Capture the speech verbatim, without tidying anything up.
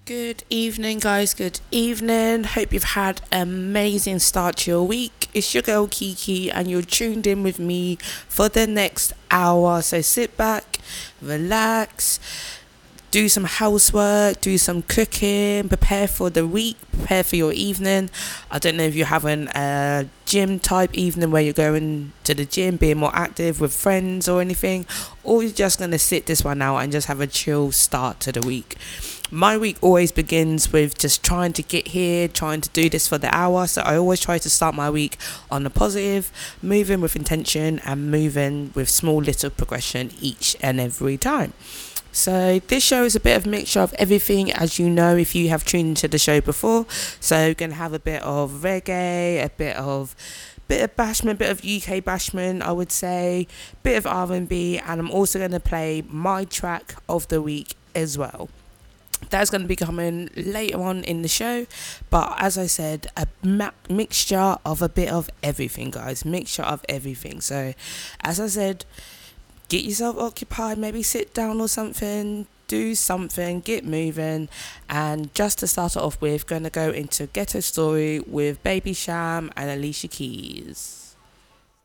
Good evening, guys. Good evening. Hope you've had an amazing start to your week. It's your girl Kiki, and you're tuned in with me for the next hour. So sit back, relax, do some housework, do some cooking, prepare for the week, prepare for your evening. I don't know if you're having a gym type evening where you're going to the gym, being more active with friends or anything, or you're just going to sit this one out and just have a chill start to the week. My week always begins with just trying to get here, trying to do this for the hour. So I always try to start my week on a positive, moving with intention and moving with small little progression each and every time. So this show is a bit of a mixture of everything, as you know if you have tuned into the show before. So we're going to have a bit of reggae, a bit of bit of bashment, bit of U K bashment, I would say, bit of R and B, and I'm also going to play my track of the week as well. That's going to be coming later on in the show, but as I said, a ma- mixture of a bit of everything, guys. Mixture of everything. So, as I said, get yourself occupied, maybe sit down or something, do something, get moving. And just to start it off with, going to go into Ghetto Story with Baby Sham and Alicia Keys.